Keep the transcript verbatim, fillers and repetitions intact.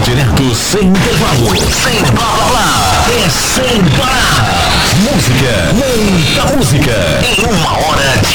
direto, sem intervalo, sem blá blá blá, é sem parar. Música, muita música, em uma hora de